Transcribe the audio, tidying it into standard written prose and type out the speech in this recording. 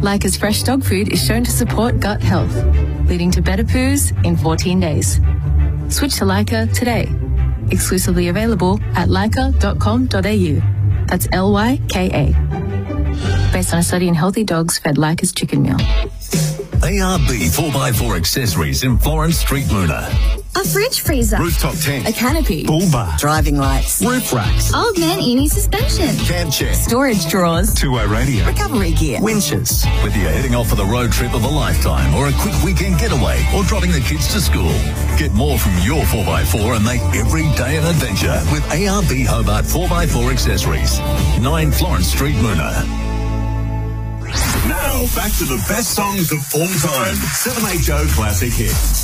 Leica's fresh dog food is shown to support gut health, leading to better poos in 14 days. Switch to Leica today. Exclusively available at leica.com.au. That's Lyka. Based on a study in healthy dogs fed Leica's chicken meal. ARB 4x4 accessories in Florence Street, Moona. A fridge freezer. Rooftop tent. A canopy. Bull bar. Driving lights. Roof racks. Old man Uni suspension. Camp chair. Storage drawers. Two-way radio. Recovery gear. Winches. Whether you're heading off for the road trip of a lifetime or a quick weekend getaway or dropping the kids to school, get more from your 4x4 and make every day an adventure with ARB Hobart 4x4 accessories. 9 Florence Street, Moona. Now, back to the best songs of all time. 7HO Classic Hits.